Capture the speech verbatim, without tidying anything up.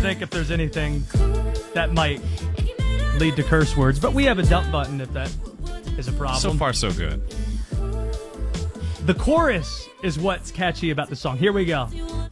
think if there's anything that might lead to curse words, but we have a dump button if that is a problem. So far, so good. The chorus is what's catchy about the song. Here we go.